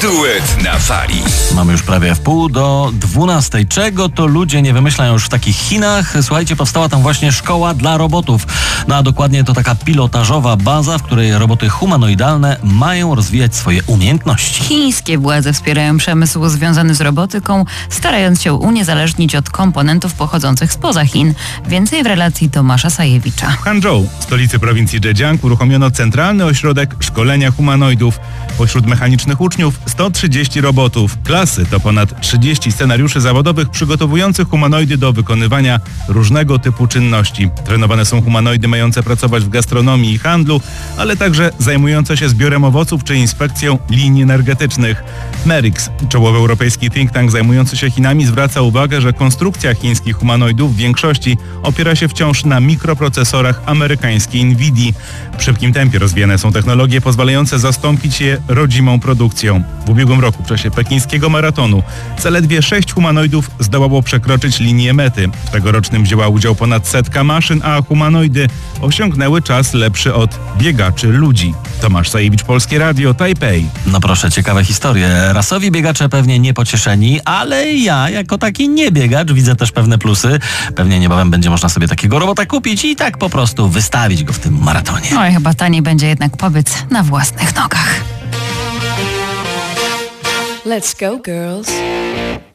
Duet na fali. Mamy już prawie wpół do 12. Czego to ludzie nie wymyślają już w takich Chinach? Słuchajcie, powstała tam właśnie szkoła dla robotów. No a dokładnie to taka pilotażowa baza, w której roboty humanoidalne mają rozwijać swoje umiejętności. Chińskie władze wspierają przemysł związany z robotyką, starając się uniezależnić od komponentów pochodzących spoza Chin. Więcej w relacji Tomasza Sajewicza. W Hangzhou, stolicy prowincji Zhejiang, uruchomiono centralny ośrodek szkolenia humanoidów. Pośród mechanicznych uczniów 130 robotów. Klasy to ponad 30 scenariuszy zawodowych przygotowujących humanoidy do wykonywania różnego typu czynności. Trenowane są humanoidy mające pracować w gastronomii i handlu, ale także zajmujące się zbiorem owoców czy inspekcją linii energetycznych. Merix, czołowy europejski think tank zajmujący się Chinami, zwraca uwagę, że konstrukcja chińskich humanoidów w większości opiera się wciąż na mikroprocesorach amerykańskiej Nvidii. W szybkim tempie rozwijane są technologie pozwalające zastąpić je rodzimą produkcją. W ubiegłym roku w czasie pekińskiego maratonu zaledwie 6 humanoidów zdołało przekroczyć linię mety. W tegorocznym wzięła udział ponad 100 maszyn, a humanoidy osiągnęły czas lepszy od biegaczy ludzi. Tomasz Sajewicz, Polskie Radio, Tajpej. No proszę, ciekawe historie. Rasowi biegacze pewnie niepocieszeni, ale ja jako taki niebiegacz widzę też pewne plusy. Pewnie niebawem będzie można sobie takiego robota kupić i tak po prostu wystawić go w tym maratonie. Oj, chyba taniej będzie jednak pobyt na własnych nogach. Let's go, girls.